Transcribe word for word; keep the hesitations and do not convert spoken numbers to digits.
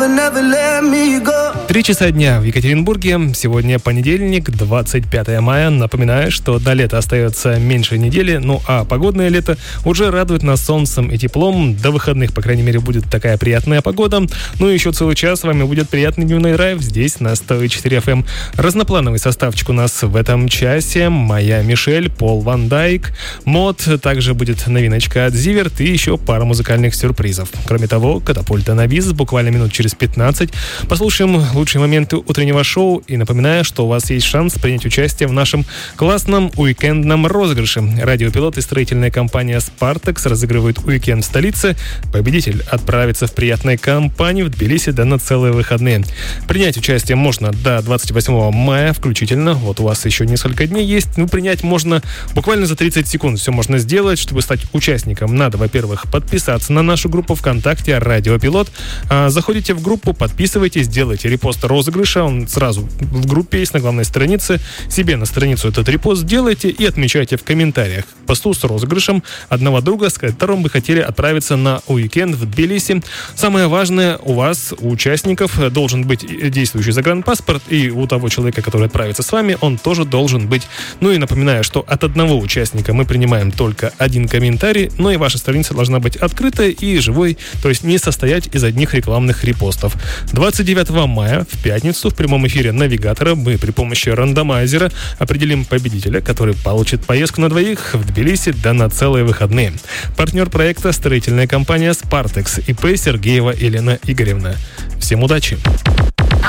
Три часа дня в Екатеринбурге. Сегодня понедельник, двадцать пятое мая. Напоминаю, что до лета остается меньше недели. Ну а погодное лето уже радует нас солнцем и теплом. До выходных, по крайней мере, будет такая приятная погода. Ну и еще целый час с вами будет приятный дневной драйв здесь на сто четыре эф эм. Разноплановый составчик у нас в этом часе. Моя Мишель, Пол Ван Дайк, Мод. Также будет новиночка от Зиверт и еще пара музыкальных сюрпризов. Кроме того, катапульта на бис буквально минут через пятнадцать. Послушаем лучшие моменты утреннего шоу и напоминаю, что у вас есть шанс принять участие в нашем классном уикендном розыгрыше. Радиопилот и строительная компания «Спартекс» разыгрывают уикенд в столице. Победитель отправится в приятной компании в Тбилиси да на целые выходные. Принять участие можно до двадцать восьмого мая включительно. Вот у вас еще несколько дней есть. Ну, принять можно буквально за тридцать секунд. Все можно сделать. Чтобы стать участником, надо, во-первых, подписаться на нашу группу ВКонтакте «Радиопилот». А, заходите в группу, подписывайтесь, делайте репост розыгрыша, он сразу в группе есть на главной странице. Себе на страницу этот репост делайте и отмечайте в комментариях к посту с розыгрышем одного друга, с которым вы хотели отправиться на уикенд в Тбилиси. Самое важное, у вас, у участников, должен быть действующий загранпаспорт, и у того человека, который отправится с вами, он тоже должен быть. Ну и напоминаю, что от одного участника мы принимаем только один комментарий, но и ваша страница должна быть открытой и живой, то есть не состоять из одних рекламных репостов. двадцать девятого мая, в пятницу, в прямом эфире «Навигатора» мы при помощи рандомайзера определим победителя, который получит поездку на двоих в Тбилиси да на целые выходные. Партнер проекта — строительная компания «Спартекс», ИП Сергеева Елена Игоревна. Всем удачи!